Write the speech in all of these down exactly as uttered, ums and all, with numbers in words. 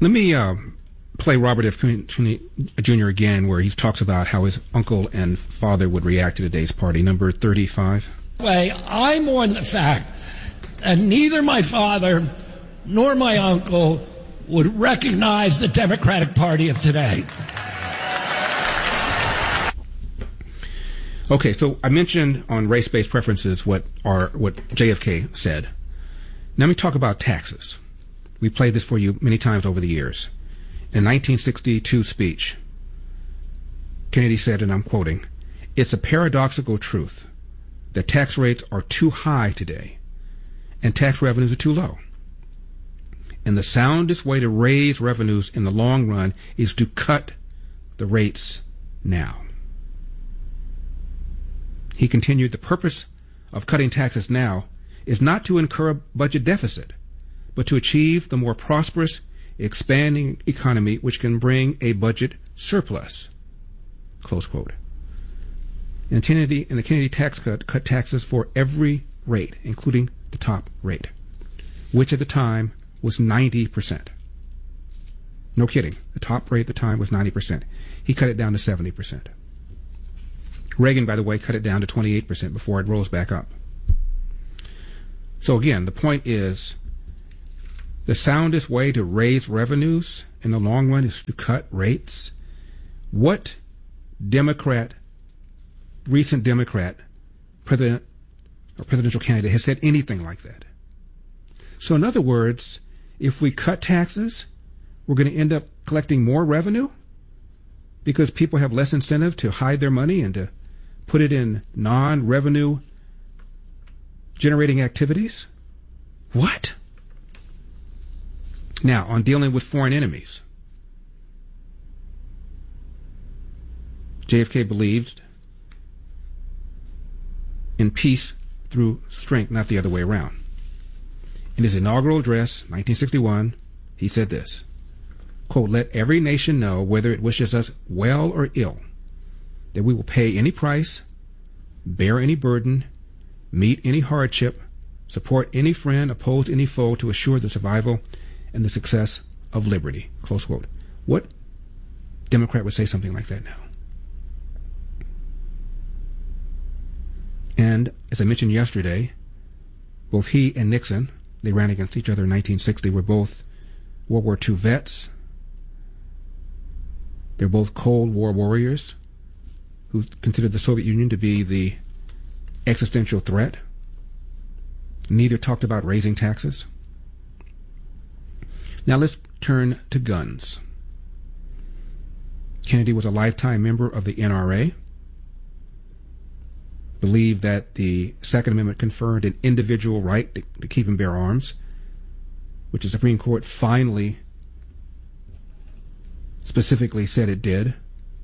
Let me uh, play Robert F. Kennedy Junior again, where he talks about how his uncle and father would react to today's party. Number thirty-five. Way, I mourn the fact that neither my father nor my uncle would recognize the Democratic Party of today. Okay, so I mentioned on race-based preferences what are what J F K said. Now let me talk about taxes. We played this for you many times over the years. In a nineteen sixty-two speech, Kennedy said, and I'm quoting, "It's a paradoxical truth that tax rates are too high today and tax revenues are too low. And the soundest way to raise revenues in the long run is to cut the rates now." He continued, "The purpose of cutting taxes now is not to incur a budget deficit, but to achieve the more prosperous, expanding economy which can bring a budget surplus." Close quote. And Kennedy and the Kennedy tax cut cut taxes for every rate, including the top rate, which at the time was ninety percent. No kidding. The top rate at the time was ninety percent. He cut it down to seventy percent. Reagan, by the way, cut it down to twenty-eight percent before it rose back up. So again, the point is, the soundest way to raise revenues in the long run is to cut rates. What Democrat, recent Democrat, president or presidential candidate has said anything like that? So in other words, if we cut taxes, we're going to end up collecting more revenue because people have less incentive to hide their money and to put it in non-revenue generating activities? What? Now, on dealing with foreign enemies, J F K believed in peace through strength, not the other way around. In his inaugural address, nineteen sixty-one, he said this, quote, "Let every nation know, whether it wishes us well or ill, that we will pay any price, bear any burden, meet any hardship, support any friend, oppose any foe to assure the survival and the success of liberty." Close quote. What Democrat would say something like that now? And as I mentioned yesterday, both he and Nixon, they ran against each other in nineteen sixty, were both World War Two vets. They're both Cold War warriors who considered the Soviet Union to be the existential threat. Neither talked about raising taxes. Now let's turn to guns. Kennedy was a lifetime member of the N R A, believed that the Second Amendment conferred an individual right to, to keep and bear arms, which the Supreme Court finally specifically said it did.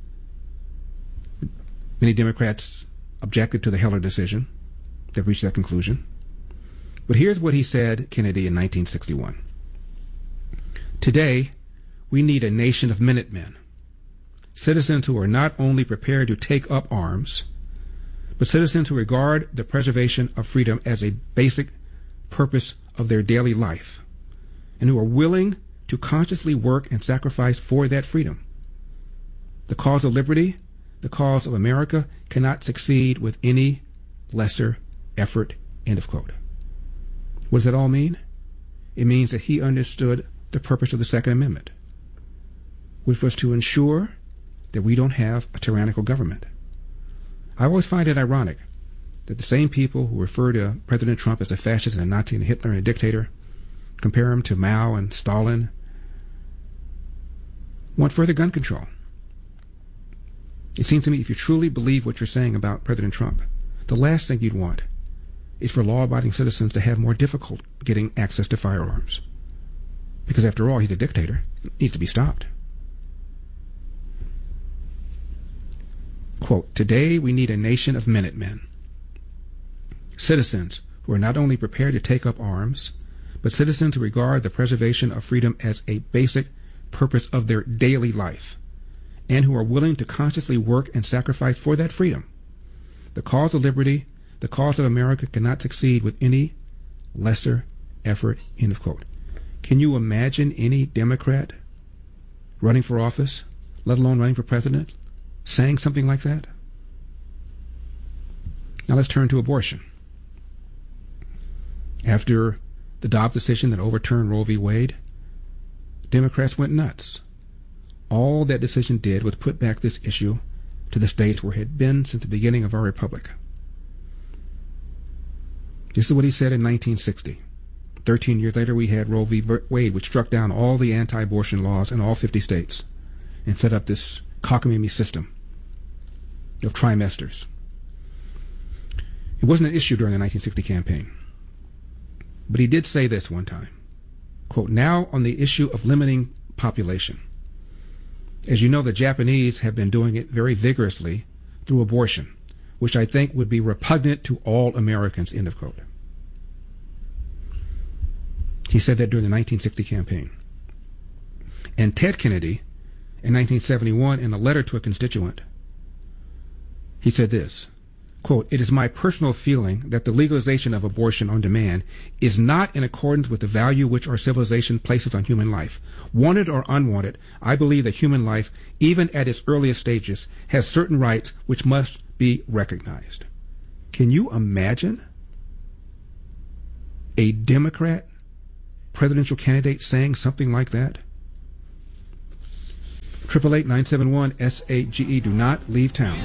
Many Democrats objected to the Heller decision that reached that conclusion. But here's what he said, Kennedy, in nineteen sixty-one. "Today, we need a nation of Minutemen, citizens who are not only prepared to take up arms, but citizens who regard the preservation of freedom as a basic purpose of their daily life, and who are willing to consciously work and sacrifice for that freedom. The cause of liberty, the cause of America, cannot succeed with any lesser effort." End of quote. What does that all mean? It means that he understood the purpose of the Second Amendment, which was to ensure that we don't have a tyrannical government. I always find it ironic that the same people who refer to President Trump as a fascist and a Nazi and a Hitler and a dictator, compare him to Mao and Stalin, want further gun control. It seems to me if you truly believe what you're saying about President Trump, the last thing you'd want is for law-abiding citizens to have more difficult getting access to firearms. Because after all, he's a dictator. It needs to be stopped. Quote, "Today we need a nation of Minutemen, citizens who are not only prepared to take up arms, but citizens who regard the preservation of freedom as a basic purpose of their daily life, and who are willing to consciously work and sacrifice for that freedom. The cause of liberty, the cause of America, cannot succeed with any lesser effort." End of quote. Can you imagine any Democrat running for office, let alone running for president, saying something like that? Now let's turn to abortion. After the Dobbs decision that overturned Roe v. Wade, Democrats went nuts. All that decision did was put back this issue to the states where it had been since the beginning of our republic. This is what he said in nineteen sixty. Thirteen years later, we had Roe v. Wade, which struck down all the anti-abortion laws in all fifty states and set up this cockamamie system of trimesters. It wasn't an issue during the nineteen sixty campaign. But he did say this one time, quote, "Now on the issue of limiting population. As you know, the Japanese have been doing it very vigorously through abortion, which I think would be repugnant to all Americans," end of quote. He said that during the nineteen sixty campaign. And Ted Kennedy, in nineteen seventy-one, in a letter to a constituent, he said this, quote, "It is my personal feeling that the legalization of abortion on demand is not in accordance with the value which our civilization places on human life. Wanted or unwanted, I believe that human life, even at its earliest stages, has certain rights which must be recognized." Can you imagine a Democrat presidential candidate saying something like that? triple eight nine seven one S A G E. Do not leave town.